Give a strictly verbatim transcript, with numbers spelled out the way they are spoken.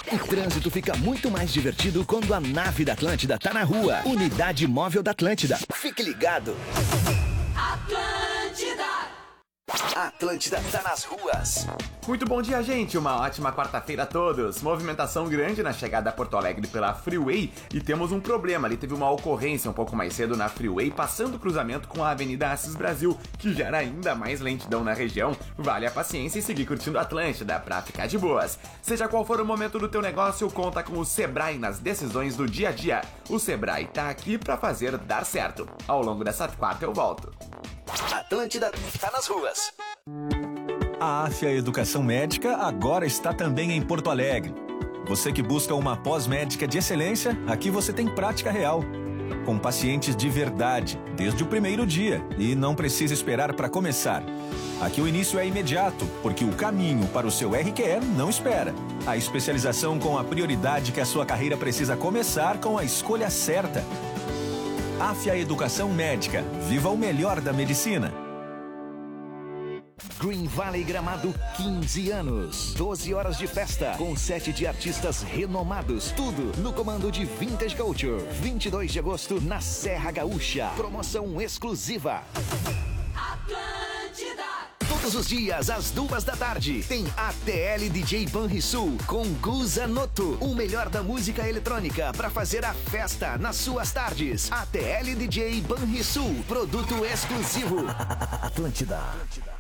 O trânsito fica muito mais divertido quando a nave da Atlântida tá na rua. Unidade Móvel da Atlântida. Fique ligado. Atlântida! Atlântida tá nas ruas. Muito bom dia, gente. Uma ótima quarta-feira a todos. Movimentação grande na chegada a Porto Alegre pela Freeway e temos um problema. Ali teve uma ocorrência um pouco mais cedo na Freeway, passando o cruzamento com a Avenida Assis Brasil, que gera ainda mais lentidão na região. Vale a paciência e seguir curtindo a Atlântida pra ficar de boas. Seja qual for o momento do teu negócio, conta com o Sebrae nas decisões do dia a dia. O Sebrae tá aqui pra fazer dar certo. Ao longo dessa quarta eu volto. Atlântida tá nas ruas. A Afya Educação Médica agora está também em Porto Alegre. Você que busca uma pós-médica de excelência, aqui você tem prática real. Com pacientes de verdade, desde o primeiro dia, e não precisa esperar para começar. Aqui o início é imediato, porque o caminho para o seu R Q E não espera. A especialização com a prioridade que a sua carreira precisa começar com a escolha certa. Afya Educação Médica. Viva o melhor da medicina. Green Valley Gramado, quinze anos. doze horas de festa, com sete de artistas renomados. Tudo no comando de Vintage Culture. vinte e dois de agosto, na Serra Gaúcha. Promoção exclusiva. Atlântida! Todos os dias, às duas da tarde, tem A T L D J Banrisul com Guza Noto. O melhor da música eletrônica para fazer a festa nas suas tardes. A T L D J Banrisul, produto exclusivo. Atlântida.